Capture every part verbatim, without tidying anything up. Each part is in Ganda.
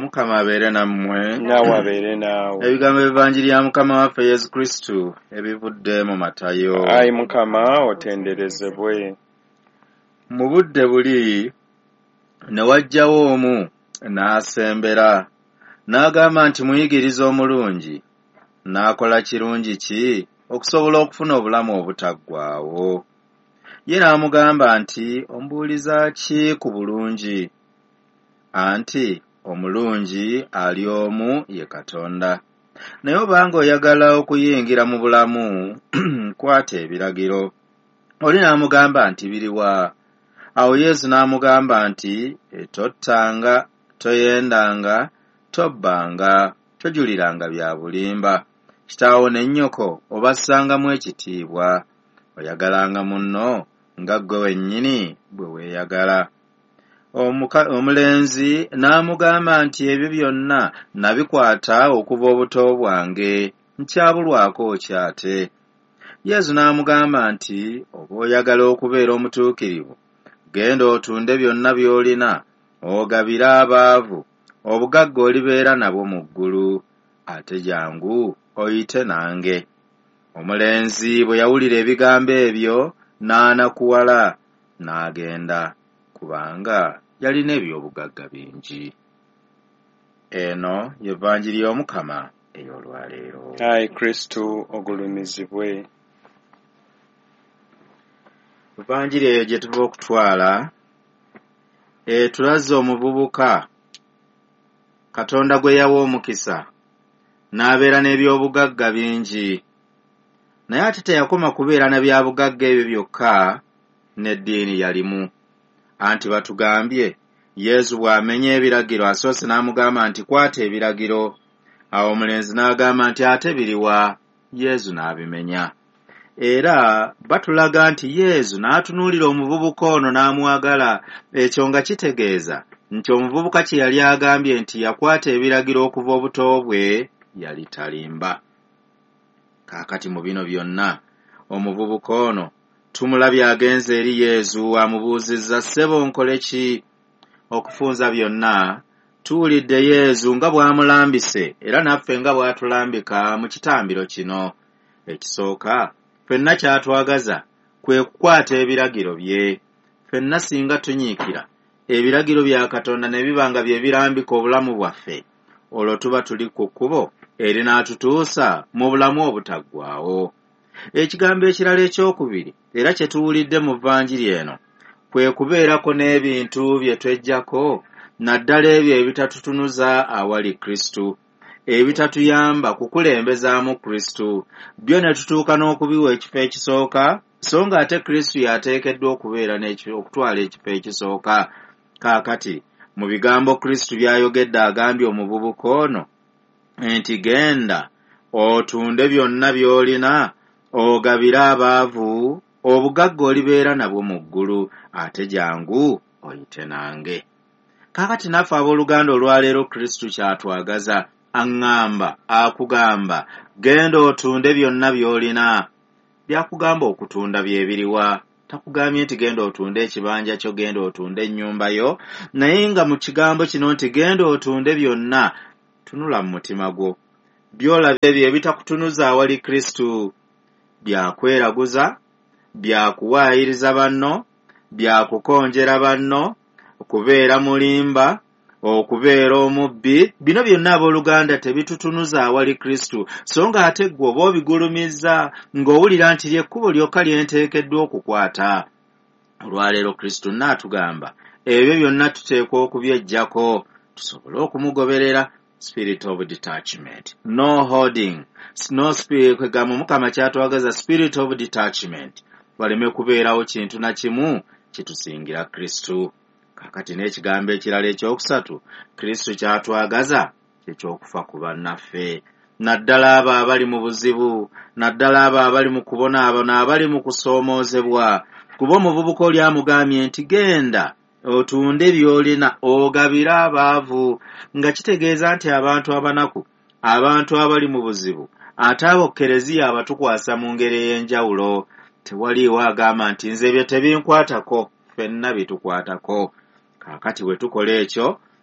Omukama abeere nammwe. Naawe abeere naawe. Ebigambo evanjiri ya Mukama waffe Yesu Kristo ebivudde mu Matayo. Ayi Mukama otenderezebwe. Mu budde buli ne wajjawo omu n'asembera n'agamba nti muyigiriza omulungi n'akola kirungi ki okusobola okufuna obulamu obutaggwaawo. Ye n'amugamba nti ombuuliza ki ku bulungi? Anti omulungi ali omu ye Katonda. Naye obanga oyagala okuyingira mu bulamu kwata ebiragiro. Oli n'amugamba nti biriwa? Awo Yesu n'amugamba nti tottanga, toyendanga, tobbanga, tojuliranga bya bulimba, kitaawo ne nnyoko obassangamu ekitiibwa, oyagalanga munno nga ggwe wennyini bwe weeyagala. Omulenzi n'amugamba nti ebyo byonna nabikwata okuva obuto bwange, nkyabulwako ki ate? Yesu n'amugamba nti oba oyagala okubeera omutuukirivu, genda otunde byonna by'olina, ogabire abaavu, obugagga olibeera nabwo mu ggulu, ate jangu oyite nange. Omulenzi bwe yawulira ebigambo ebyo n'anakuwala n'agenda, kubanga yalina eby'obugagga bingi. Eno y'Evanjiri y'Omukama ey'olwaleero. Ayi Kristo ogulumizibwe. Evanjiri eyo gye tuva okutwala e tulaze omuvubuka Katonda gwe yawa omukisa n'abeera n'ebyobugagga bingi, naye ate teyakoma kubeera na bya bugagga ebyo byokka, n'eddiini yalimu. Anti batugambye Yesu bw'amenya ebiragiro asoose n'amugamba nti kwata ebiragiro. Awo omulenzi n'agamba nti ate biriwa? Yesu n'abimenya. Era batulaga nti Yesu n'atunuulira omuvubuka ono n'amwagala. Ekyo nga kitegeeza nti omuvubuka kye yali agambye nti yakwata ebiragiro okuva obuto bwe yali talimba. Kaakati mu bino byonna omuvubuka ono tumulabye agenze eri Yesu amubuuzizza, ssebo nkole ki? Okufunza byonna tuwulidde Yesu nga bw'amulambise era naffe nga bw'atulambika mu kitambiro kino. Ekisooka ffenna kyatwagaza kwe kukwata ebiragiro bye. Ffenna singa tunyiikira ebiragiro bya Katonda ne biba nga bye birambika obulamu bwaffe, olwo tuba tuli ku kkubo erinaatutuusa mu bulamu obutaggwaawo. Ekigambo ekirala ekyokubiri era kye tuwulidde mu Vvanjiri eno kwe kubeerako n'ebintu bye tweggyako, naddala ebyo ebitatutunuza awali Kristo, ebitatuyamba kukulembezaamu Kristo, byo ne tutuuka n'okubiwa ekifo ekisooka, so nga ate Kristo yateekeddwa okubeera okutwala ekifo ekisooka. Kaakati mu bigambo Kristo by'ayogedde agambye omuvubuka ono nti genda otunde byonna by'olina, ogabire abaavu, obugagga olibeera nabwo mu ggulu, ate jangu oyite nange. Kaakati naffe abooluganda olwaleero Kristo kyatwagaza, aŋŋamba, akugamba genda otunde byonna by'olina. Byakugamba okutunda bye biriwa? Takugambye nti genda otunde ekibanja kyo, genda otunde ennyumba yo, naye nga mu kigambo kino nti genda otunde byonna, tunula mu mutima gwo by'olabye ebyo ebitakutunuza awali Kristo, byakweraguza, byakuwaayiriza banno, byakukonjera banno, okubeera mulimba, okubeera omubbi. Bino byonna abooluganda tebitutunuza awali Kristo, so nga ate gwe oba obigulumizza ng'owulira nti ly'ekkubo lyokka lye nteekeddwa okukwata. Olwaleero Kristo n'atugamba ebyo byonna tuteekwa okubyeggyako tusobole okumugoberera. Spirit of detachment, no holding, no spirit. Kwegamba Mukama kyatwagaza spirit of detachment, waleme kubeerawo kintu na kimu kitusingira Kristo. Kakati n'ekigambo ekirala ekyokusatu Kristo kyatwagaza ekyokufa ku bannaffe, naddala abo abali mu buzibu, naddala abo abali mu kubonaabona, abali mu kusoomoozebwa. Kuba omuvubuka oli amugambye nti genda otunde by'olina, ogabire abaavu, nga kitegeeza nti abantu abanaku, abantu abali mu buzibu, ate abo Kereziya abatukwasa mu ngeri ey'enjawulo. Tewaliiwo agamba nti nze ebyo tebinkwatako, ffenna bitukwatako. Kaakati bwe tukola ekyo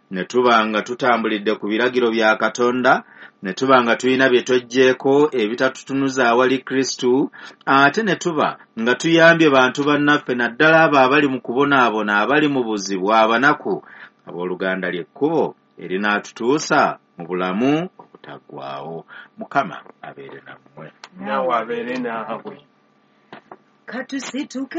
ne tuba nga tutambulidde ku biragiro bya Katonda, ne tuba nga tulina bye tweggyeko ebitatutunuza awali Kristo, ate ne tuba nga tuyambye bantu bannaffe naddala abo abali mu kubonaabona, abali mu buzibu, abanaku, abooluganda ly'ekkubo erinaatutuusa mu bulamu obutaggwaawo. Mukama abeere nammwe. Naawe abeere naawe. Katusituke